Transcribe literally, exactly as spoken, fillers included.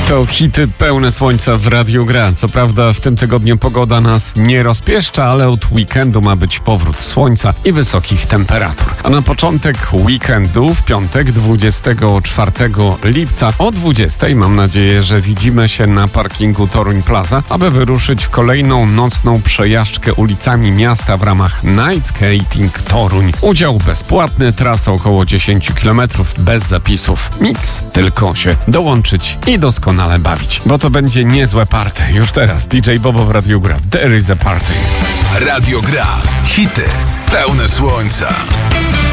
To hity pełne słońca w Radiu Gra. Co prawda w tym tygodniu pogoda nas nie rozpieszcza, ale od weekendu ma być powrót słońca i wysokich temperatur. A na początek weekendu w piątek dwudziestego czwartego lipca o dwudziestej mam nadzieję, że widzimy się na parkingu Toruń Plaza, aby wyruszyć w kolejną nocną przejażdżkę ulicami miasta w ramach Night Skating Toruń. Udział bezpłatny, trasa około dziesięć kilometrów bez zapisów. Nic, tylko się dołączyć i doskonale bawić, bo to będzie niezłe party. Już teraz D J Bobo w Radiu Gra. There is a party. Radio Gra. Hity pełne słońca.